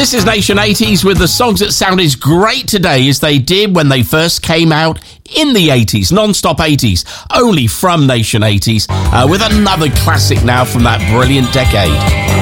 This is Nation 80s with the songs that sound as great today as they did when they first came out in the 80s. Non-stop 80s, only from Nation 80s, with another classic now from that brilliant decade.